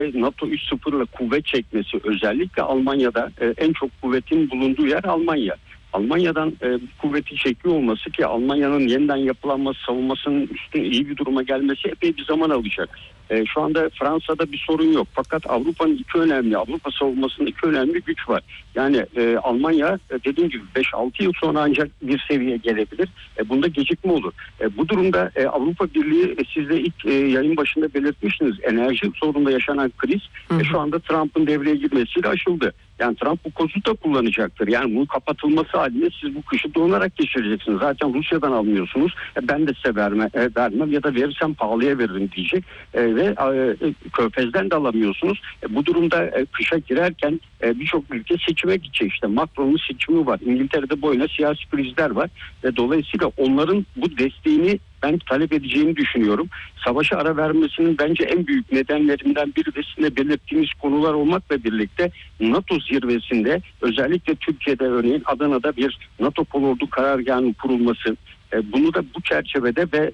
NATO 3.0'la kuvvet çekmesi, özellikle Almanya'da en çok kuvvetin bulunduğu yer Almanya. Almanya'dan kuvveti çekiyor olması ki Almanya'nın yeniden yapılanması, savunmasının üstün iyi bir duruma gelmesi epey bir zaman alacak. Şu anda Fransa'da bir sorun yok. Fakat Avrupa'nın Avrupa savunmasının iki önemli güç var. Yani Almanya dediğim gibi 5-6 yıl sonra ancak bir seviyeye gelebilir. Bunda gecikme olur. Bu durumda Avrupa Birliği, siz de ilk yayın başında belirtmiştiniz, enerji sorununda yaşanan kriz şu anda Trump'ın devreye girmesiyle aşıldı. Yani Trump bu kozu da kullanacaktır. Yani bunun kapatılması halinde siz bu kışı donarak geçireceksiniz. Zaten Rusya'dan almıyorsunuz. Ben de size vermem ya da verirsem pahalıya veririm diyecek. Ve Körfez'den de alamıyorsunuz. Bu durumda kışa girerken birçok ülke seçime gidecek. İşte Macron'un seçimi var. İngiltere'de boyuna siyasi krizler var. Ve dolayısıyla onların bu desteğini ben talep edeceğini düşünüyorum. Savaşa ara vermesinin bence en büyük nedenlerinden biri de sizin de belirttiğimiz konular olmakla birlikte NATO zirvesinde, özellikle Türkiye'de örneğin Adana'da bir NATO kolordu karargahının kurulması, bunu da bu çerçevede ve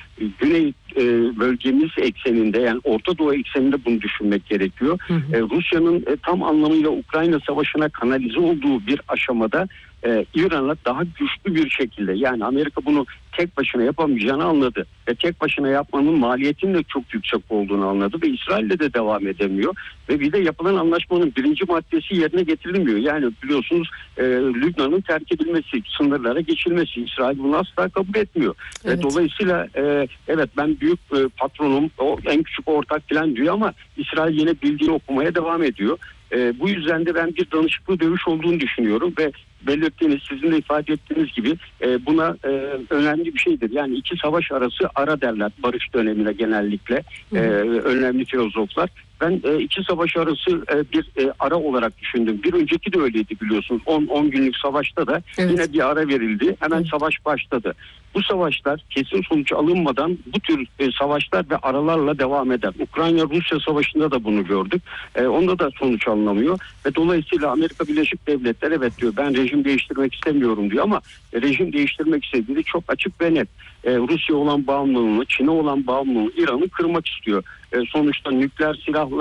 Güney bölgemiz ekseninde, yani Orta Doğu ekseninde bunu düşünmek gerekiyor. Rusya'nın tam anlamıyla Ukrayna Savaşı'na kanalize olduğu bir aşamada İran'a daha güçlü bir şekilde, yani Amerika bunu tek başına yapamayacağını anladı ve tek başına yapmanın maliyetinin de çok yüksek olduğunu anladı ve İsrail'le de devam edemiyor ve bir de yapılan anlaşmanın birinci maddesi yerine getirilmiyor. Yani biliyorsunuz Lübnan'ın terk edilmesi, sınırlara geçilmesi, İsrail bunu asla kabul etmiyor. Evet. Dolayısıyla evet, ben büyük patronum, o en küçük ortak falan diyor ama İsrail yine bildiğini okumaya devam ediyor. Bu yüzden de ben bir danışıklı dövüş olduğunu düşünüyorum ve belirttiğiniz, sizin de ifade ettiğiniz gibi buna önemli bir şeydir. Yani iki savaş arası ara derler barış dönemine genellikle önemli filozoflar. Ben iki savaş arası bir ara olarak düşündüm. Bir önceki de öyleydi biliyorsunuz. 10 günlük savaşta da yine bir ara verildi. Hemen savaş başladı. Bu savaşlar kesin sonuç alınmadan bu tür savaşlar ve aralarla devam eder. Ukrayna-Rusya savaşında da bunu gördük. Onda da sonuç alınamıyor. Ve dolayısıyla Amerika Birleşik Devletleri evet diyor, ben rejim değiştirmek istemiyorum diyor ama rejim değiştirmek istediği çok açık ve net. Rusya olan bağımlılığını, Çin'e olan bağımlılığını, İran'ı kırmak istiyor. Sonuçta nükleer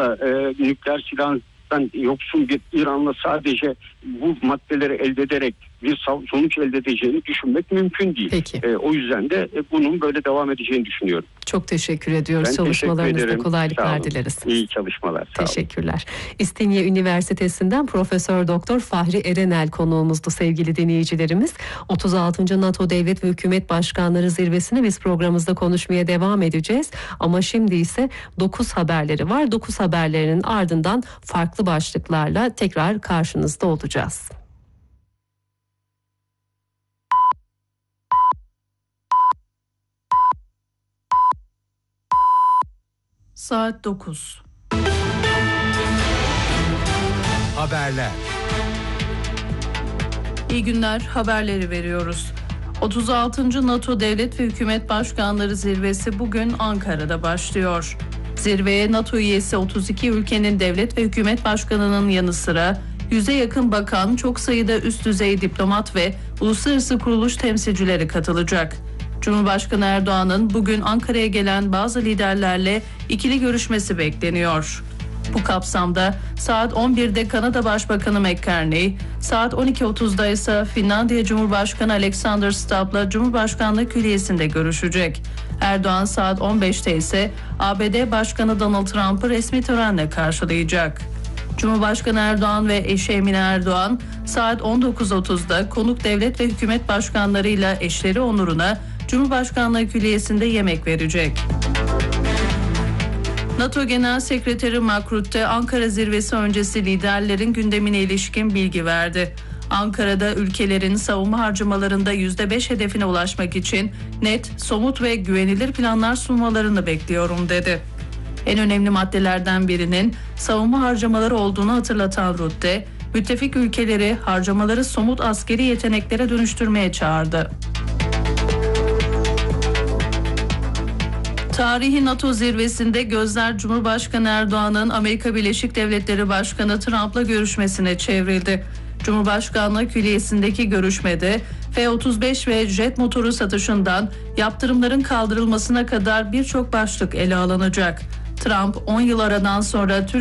silahtan yoksun bir İran'la sadece bu maddeleri elde ederek bir sonuç elde edeceğini düşünmek mümkün değil. O yüzden de bunun böyle devam edeceğini düşünüyorum. Çok teşekkür ediyoruz. Ben çalışmalarınızda kolaylıklar dileriz. İyi çalışmalar. Teşekkürler. İstinye Üniversitesi'nden Profesör Doktor Fahri Erenel konuğumuzdu sevgili dinleyicilerimiz. 36. NATO Devlet ve Hükümet Başkanları Zirvesi'ni biz programımızda konuşmaya devam edeceğiz. Ama şimdi ise 9 haberleri var. 9 haberlerinin ardından farklı başlıklarla tekrar karşınızda olacağız. Saat 9. Haberler. İyi günler, haberleri veriyoruz. 36. NATO Devlet ve Hükümet Başkanları Zirvesi bugün Ankara'da başlıyor. Zirveye NATO üyesi 32 ülkenin devlet ve hükümet başkanının yanı sıra 100'e yakın bakan, çok sayıda üst düzey diplomat ve uluslararası kuruluş temsilcileri katılacak. Cumhurbaşkanı Erdoğan'ın bugün Ankara'ya gelen bazı liderlerle ikili görüşmesi bekleniyor. Bu kapsamda saat 11'de Kanada Başbakanı McCartney, saat 12.30'da ise Finlandiya Cumhurbaşkanı Alexander Stubb'la Cumhurbaşkanlığı Külliyesi'nde görüşecek. Erdoğan saat 15'te ise ABD Başkanı Donald Trump'ı resmi törenle karşılayacak. Cumhurbaşkanı Erdoğan ve eşi Emine Erdoğan saat 19.30'da konuk devlet ve hükümet başkanlarıyla eşleri onuruna Cumhurbaşkanlığı Külliyesi'nde yemek verecek. NATO Genel Sekreteri Mark Rutte, Ankara zirvesi öncesi liderlerin gündemine ilişkin bilgi verdi. Ankara'da ülkelerin savunma harcamalarında %5 hedefine ulaşmak için net, somut ve güvenilir planlar sunmalarını bekliyorum dedi. En önemli maddelerden birinin savunma harcamaları olduğunu hatırlatan Rutte, müttefik ülkeleri harcamaları somut askeri yeteneklere dönüştürmeye çağırdı. Tarihi NATO zirvesinde gözler Cumhurbaşkanı Erdoğan'ın Amerika Birleşik Devletleri Başkanı Trump'la görüşmesine çevrildi. Cumhurbaşkanlığı Külliyesi'ndeki görüşmede F-35 ve jet motoru satışından yaptırımların kaldırılmasına kadar birçok başlık ele alınacak. Trump 10 yıl aradan sonra